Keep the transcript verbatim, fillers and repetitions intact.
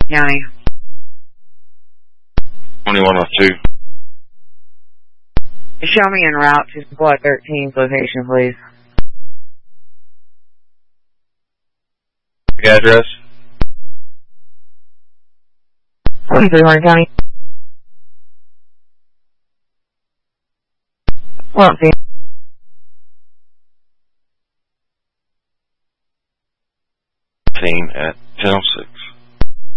County. twenty-one oh two. Show me en route to Supply thirteen's location, please. The address? twenty-three Horn County. Well, see. Team at ten oh six.